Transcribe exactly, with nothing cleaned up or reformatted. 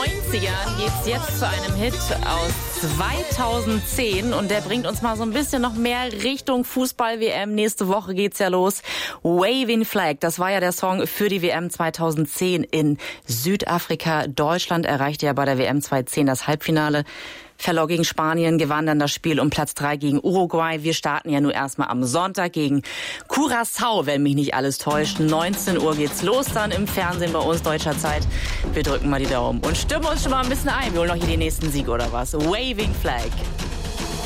neunzigern geht's jetzt zu einem Hit aus zweitausendzehn und der bringt uns mal so ein bisschen noch mehr Richtung Fußball-W M. Nächste Woche geht's ja los. Waving Flag, das war ja der Song für die W M zweitausendzehn in Südafrika. Deutschland erreichte ja bei der W M zweitausendzehn das Halbfinale. Verlor gegen Spanien, gewann dann das Spiel um Platz drei gegen Uruguay. Wir starten ja nur erstmal am Sonntag gegen Curaçao, wenn mich nicht alles täuscht. neunzehn Uhr geht's los dann im Fernsehen bei uns deutscher Zeit. Wir drücken mal die Daumen und stimmen uns schon mal ein bisschen ein. Wir holen noch hier den nächsten Sieg oder was. Waving Flag.